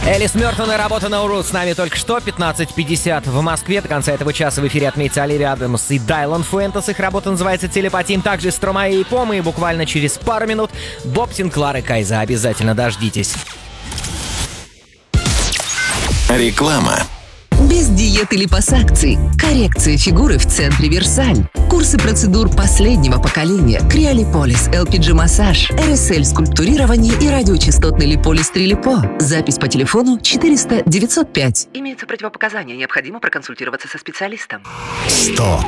Элис Мёртон и работа на Урут с нами только что, 15:50 в Москве. До конца этого часа в эфире отметится Оливия Адамс и Дайлан Фуэнтес. Их работа называется «Телепатия». Также Стромае и Помы. И буквально через пару минут Боб Синклар и Кайза. Обязательно дождитесь. Реклама. Без диет или липосакций. Коррекция фигуры в центре Версаль. Курсы процедур последнего поколения. Криолиполис, LPG-массаж, РСЛ-скульптурирование и радиочастотный липолис Трилипо. Запись по телефону 400 905. Имеются противопоказания. Необходимо проконсультироваться со специалистом. Стоп!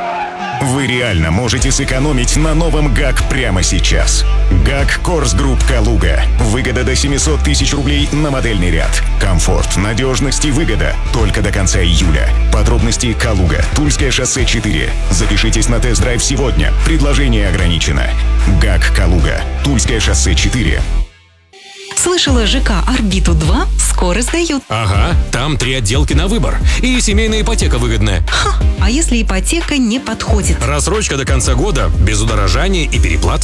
Вы реально можете сэкономить на новом ГАК прямо сейчас. ГАК Корс Групп Калуга. Выгода до 700 тысяч рублей на модельный ряд. Комфорт, надежность и выгода только до конца июля. Подробности Калуга. Тульское шоссе 4. Запишитесь на тест-драйв сегодня. Предложение ограничено. ГАК Калуга. Тульское шоссе 4. Слышала, ЖК «Орбиту-2» скоро сдают. Ага, там 3 отделки на выбор. И семейная ипотека выгодная. А если ипотека не подходит? Рассрочка до конца года, без удорожания и переплат.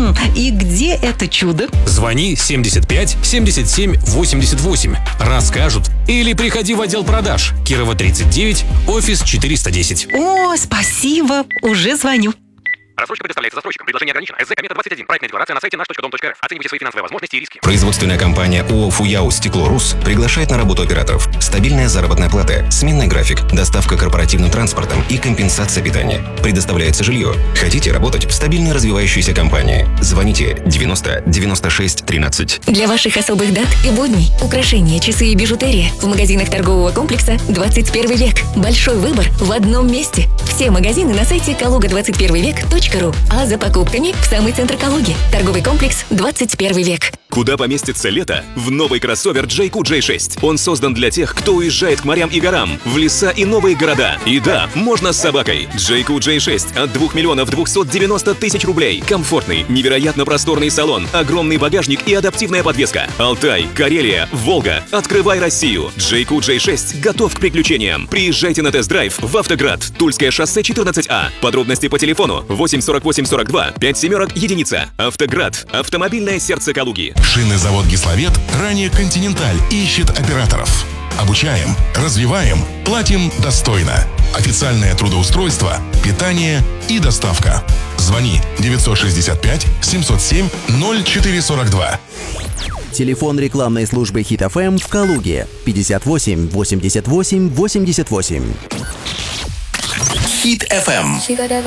И где это чудо? Звони 75 77 88. Расскажут. Или приходи в отдел продаж. Кирова 39, офис 410. О, спасибо, уже звоню. Рассрочка предоставляется застройщикам. Предложение ограничено. СЗ Комета 21. Проектная декларация на сайте наш.дом.рф. Оценивайте свои финансовые возможности и риски. Производственная компания ООО «Фуяу Стекло РУС» приглашает на работу операторов. Стабильная заработная плата, сменный график, доставка корпоративным транспортом и компенсация питания. Предоставляется жилье. Хотите работать в стабильной развивающейся компании? Звоните 90 96 13. Для ваших особых дат и будней украшения, часы и бижутерия в магазинах торгового комплекса «21 век». Большой выбор в одном месте. Все магазины на сайте kaluga21vek.ru. А за покупками в самый центр Калуги. Торговый комплекс «21 век». Куда поместится лето? В новый кроссовер JQ J6. Он создан для тех, кто уезжает к морям и горам, в леса и новые города. И да, можно с собакой. JQ J6 от 2 миллионов 290 тысяч рублей. Комфортный, невероятно просторный салон, огромный багажник и адаптивная подвеска. Алтай, Карелия, Волга. Открывай Россию. JQ J6 готов к приключениям. Приезжайте на тест-драйв в Автоград. Тульское шоссе 14А. Подробности по телефону 84842 57 единица. Автоград. Автомобильное сердце Калуги. Шинный завод «Гиславет», ранее «Континенталь», ищет операторов. Обучаем, развиваем, платим достойно. Официальное трудоустройство, питание и доставка. Звони 965 707 0442. Телефон рекламной службы Hit FM в Калуге 58 88 88. Hit FM.